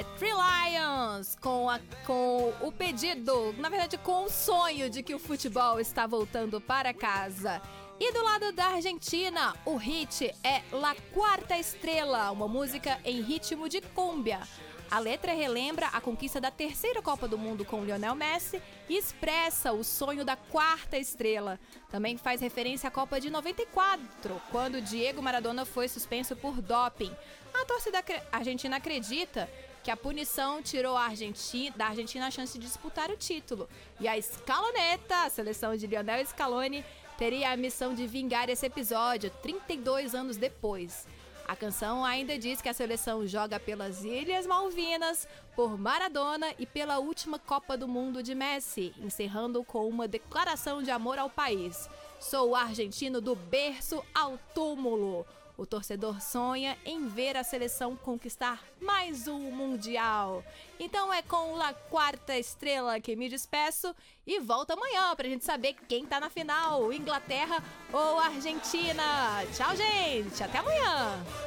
Three Lions com o pedido, na verdade com o sonho de que o futebol está voltando para casa. E do lado da Argentina, o hit é La Quarta Estrela, uma música em ritmo de cúmbia. A letra relembra a conquista da terceira Copa do Mundo com Lionel Messi e expressa o sonho da quarta estrela. Também faz referência à Copa de 94, quando Diego Maradona foi suspenso por doping. A torcida argentina acredita que a punição tirou da Argentina a chance de disputar o título. E a Scaloneta, a seleção de Lionel Scaloni, teria a missão de vingar esse episódio 32 anos depois. A canção ainda diz que a seleção joga pelas Ilhas Malvinas, por Maradona e pela última Copa do Mundo de Messi, encerrando com uma declaração de amor ao país. Sou argentino do berço ao túmulo. O torcedor sonha em ver a seleção conquistar mais um Mundial. Então é com La Quarta Estrela que me despeço e volto amanhã pra gente saber quem tá na final, Inglaterra ou Argentina. Tchau, gente! Até amanhã!